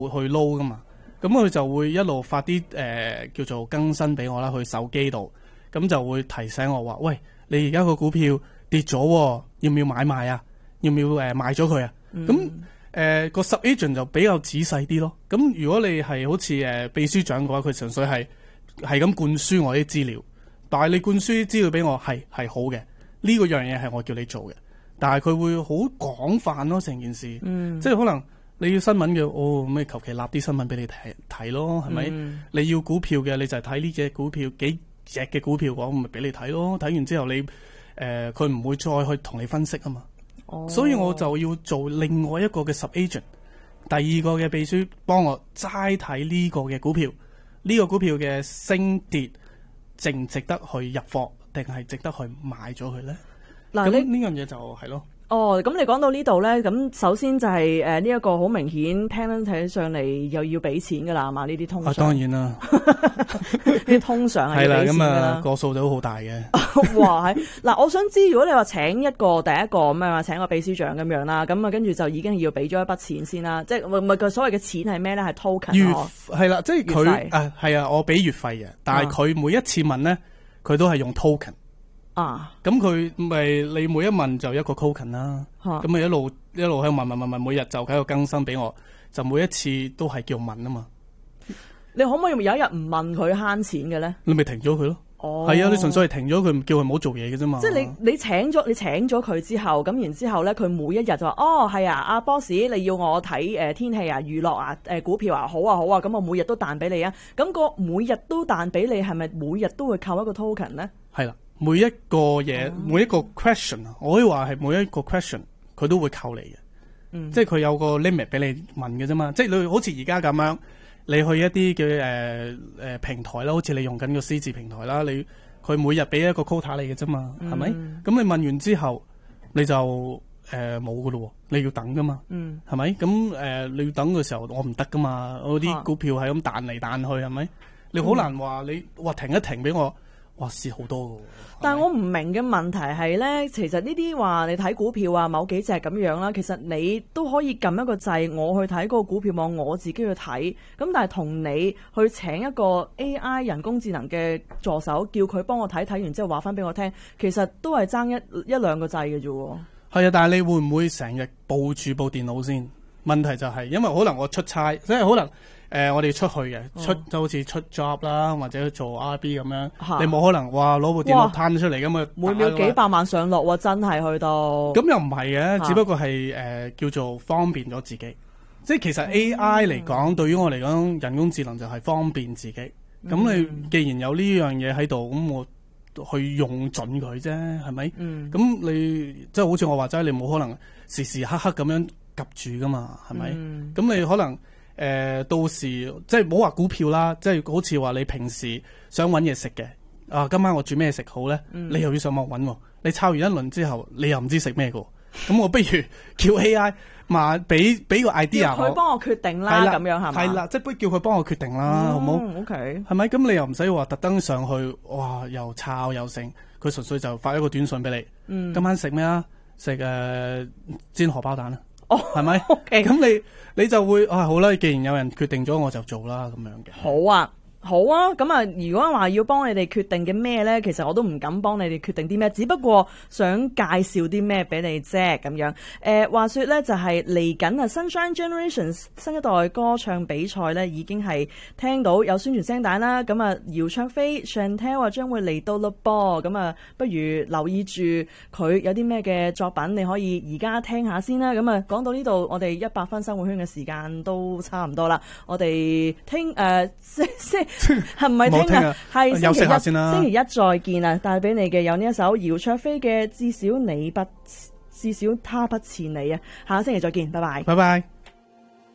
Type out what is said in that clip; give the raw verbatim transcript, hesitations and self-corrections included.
會去撈噶嘛。咁佢就會一路發啲誒、呃、叫做更新俾我啦，去手機度，咁就會提醒我話：喂，你而家個股票跌咗，要唔要買賣啊？要唔要誒、呃、賣咗佢啊？咁誒、呃、個 sub agent 就比較仔細啲咯。咁如果你係好似誒、呃、秘書長嘅話，佢純粹係係咁灌輸我啲資料，但係你灌輸啲資料俾我係係好嘅，呢、這個樣嘢係我叫你做嘅，但係佢會好廣泛咯成件事，嗯、即係可能你要新聞嘅，哦咩求其立啲新聞俾你睇睇咯，係咪？嗯、你要股票嘅，你就係睇呢隻股票幾隻嘅股票嘅話，我咪俾你睇咯。睇完之後你誒佢唔會再去同你分析啊嘛。哦、所以我就要做另外一個嘅 sub agent， 第二個嘅秘書幫我齋睇呢個嘅股票，呢、這個股票嘅升跌值唔值得去入貨，定係值得去買咗佢咧？嗱，咁呢樣嘢就係咯。 哦，咁你講到呢度咧，咁首先就係誒呢一個好明顯，聽得睇上嚟又要俾錢噶啦，係嘛？呢啲通常啊， 當然啦， 呢啲通常係要俾錢噶啦。係啦，咁啊個數就好大嘅。 哇，係嗱，我想知如果你話請一個第一個咁啊，請個秘書長咁樣啦，咁啊跟住就已經要俾咗一筆錢先啦，即係唔係個所謂嘅錢係咩咧？係 token 月係啦，即係佢啊係啊，我俾月費嘅，但係佢每一次問咧，佢都係用 token。啊，咁佢咪你每一問就一個 token 啦，咁咪、啊、一路一路喺度問問問問，每日就喺度更新俾我，就每一次都係叫問啊嘛。 你可唔可以有一日唔問佢慳錢嘅咧？ 你咪停咗佢咯。哦，係啊，你純粹係停咗佢，叫佢唔好做嘢嘅啫嘛。 即係你你請咗你請咗佢之後，咁然之後咧，佢每一日就話哦係啊，阿 boss 你要我睇誒、呃、天氣啊、娛樂啊、誒、呃、股票啊，好啊好啊，咁我每日都彈俾你啊。咁、那個每日都彈俾你，係咪每日都會扣一個 token 咧？係啦。每一個嘢，嗯、每一個 question 啊，我可以話係每一個 question 佢都會扣你嘅，嗯、即係佢有個 limit 俾你問嘅啫嘛。即係你好似而家咁樣，你去一啲嘅誒誒平台啦，好似你用緊個 C 字平台啦，你佢每日俾一個 quota 你嘅啫嘛，係咪、嗯？咁你問完之後，你就誒冇噶咯，你要等噶嘛，係咪、嗯？咁誒、呃、你要等嘅時候，我唔得噶嘛，我啲股票係咁彈嚟彈去，係咪？你好難話你話停一停俾我。哇，蝕好多㗎！ 但係我唔明嘅問題係咧，其實呢啲話你睇股票啊，某幾隻咁樣啦，其實你都可以撳一個掣，我去睇嗰個股票網，我自己去睇。咁但係同你去請一個 A I 人工智能嘅助手，叫佢幫我睇，睇完之後話翻俾我聽，其實都係爭一一兩個掣嘅啫。 係啊，但係你會唔會成日抱住部電腦先？問題就係、是、因為可能我出差，即係可能。誒、呃，我哋出去嘅，出就好似出 job 啦，或者做 R B 咁樣，哈你冇可能話攞部電腦攤出嚟咁啊， 每秒幾百萬上落喎，真係去到。 咁又唔係嘅，哈只不過係誒、呃、叫做方便咗自己。即係其實 A I 嚟講，嗯、對於我嚟講，人工智能就係方便自己。咁、嗯、你既然有呢樣嘢喺度，咁我去用盡佢啫，係咪？咁、嗯、你即係好似我話齋，你冇可能時時刻刻咁樣及住噶嘛，係咪？咁、嗯、你可能。誒、呃，到時即係唔好話股票啦，即係好似話你平時想搵嘢食嘅，啊，今晚我煮咩食好咧？嗯、你又要上網搵，你抄完一輪之後，你又唔知食咩嘅，咁我不如叫 A I 嘛，俾俾個 idea 佢幫我決定啦，咁樣係咪？係啦，即係不如叫佢幫我決定啦，嗯、好唔好 ？OK， 係咪？咁你又唔使話特登上去，哇，又抄又剩，佢純粹就發一個短信俾你，嗯、今晚食咩啊？食誒、呃、煎荷包蛋啊！哦，係咪？咁你你就會啊好啦，既然有人決定咗，我就做啦咁樣嘅。 好啊。好啊，咁啊，如果話要幫你哋決定嘅咩呢？其實我都唔敢幫你哋決定啲咩，只不過想介紹啲咩俾你啫，咁樣。誒、呃，話說呢，就係嚟緊啊，Sunshine Generations 新一代歌唱比賽呢，已經係聽到有宣傳聲帶啦。咁啊，姚焯菲 Chantel 啊，將會嚟到咯噃。咁啊，不如留意住佢有啲咩嘅作品，你可以而家聽下先啦。咁啊，講到呢度，我哋一百分生活圈嘅時間都差唔多啦。我哋聽誒，即即。係唔係聽啊？係星期一，星期一再見啊！帶俾你嘅有呢一首姚焯菲嘅《至少你不，至少他不似你》啊！下個星期再見，拜拜， 拜拜。